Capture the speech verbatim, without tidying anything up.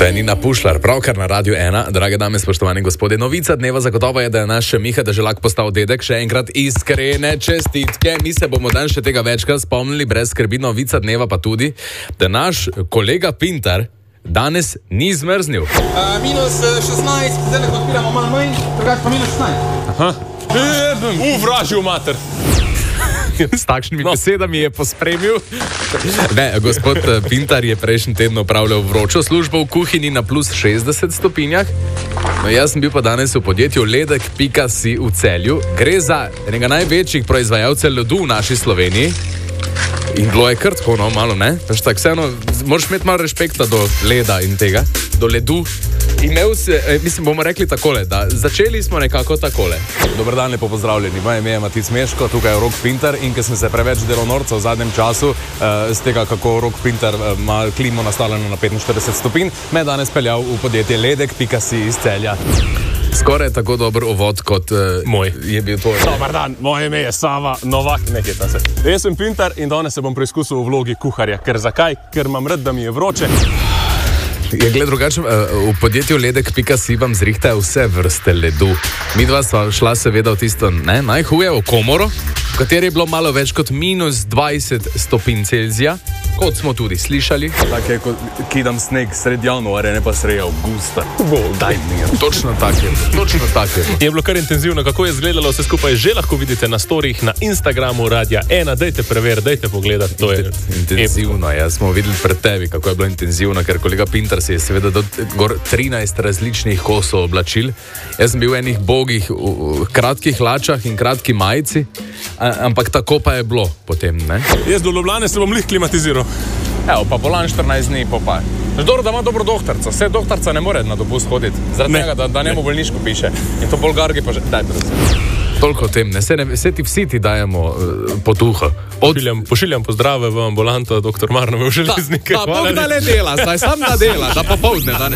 To je Nina Pušlar, pravkar na Radiu ena. Drage dame, spoštovani gospodje, novica dneva zagotovo je, da je naš Miha Deželak postal dedek. Še enkrat iskrene čestitke. Mi se bomo dan še tega večkrat spomnili, brez skrbi. Novica dneva pa tudi, da naš kolega Pintar danes ni zmrznil. Uh, minus šestnajst, zdaj lahko odpiramo malo manj, drugače pa minus šestnajst. Aha. U, vražil mater. S takšnimi no. besedami je pospremil. Ne, gospod Pintar je prejšnji teden opravljal vročo službo v kuhinji na plus šestdeset stopinjah. No, jaz sem bil pa danes v podjetju ledek pika si v Celju. Gre za enega največjih proizvajalcev ledu v naši Sloveniji. In bilo je kar tako, no, malo, ne? Tak, vseeno, moraš imeti malo respekta do leda in tega, do ledu. Imel se, mislim, bomo rekli takole, da začeli smo nekako takole. Dobar dan, lepo pozdravljeni. Moje ime je Matic Meško, tukaj je Rok Pintar in ker sem se preveč delal norca v zadnjem času, uh, z tega, kako Rok Pintar uh, ima klimo nastavljeno na petinštirideset stopinj, me je danes peljal v podjetje ledek pika si iz Celja. Skoraj tako dober uvod kot uh, moj je bil tvoj. Dobar dan, moje ime je Sava Novak, nekaj tam se. Jaz sem Pintar in danes se bom preizkusil v vlogi kuharja. Ker zakaj? Ker imam rad, da mi je vroče. Je gled drugače, v podjetju ledek pika si vam zrihtajo vse vrste ledu. Mi dva sva šla seveda v tisto ne, najhuje, v komoro, v kateri je bilo malo več kot minus dvajset stopinj Celzija, kot smo tudi slišali. Tako je, kot kidam sneg sred januarja, ne pa sred avgusta. Daj mir. Točno tako je. Točno tako je. Je bilo kar intenzivno, kako je izgledalo vse skupaj, že lahko vidite na storjih na Instagramu Radia ena. Dajte prever, dajte pogledati, to je intenzivno. Ja, smo videli pred tebi, kako je bilo intenzivno, ker kolega Pintar si je seveda do gor trinajst različnih kosov oblačil. Jaz sem bil v enih bogih v kratkih hlačah in kratki majici, ampak tako pa je bilo potem, ne? Jaz do Ljubljane se bom lih klimatiziral. Evo, pa bolan štirinajst dni, pa pa. Dobro, da ima dobro doktorca. Vse doktorca ne more na dopust hoditi. Zaradi tega, da, da njemu bolniško piše. In to bolgargi pa že... Daj, prosim. Toliko o tem, ne? Se, ne, se ti vsi ti dajemo uh, potuho. Od... Pošiljam, pošiljam pozdrave v ambulanto doktor Marnove v Železnike. Da, da, pa da le dela, zdaj sam da dela, da popoldne, da ne.